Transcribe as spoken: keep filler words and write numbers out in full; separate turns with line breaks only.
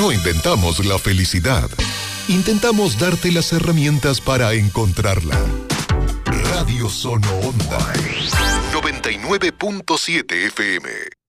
No inventamos la felicidad. Intentamos darte las herramientas para encontrarla. Radio Sono Onda noventa y nueve punto siete F M.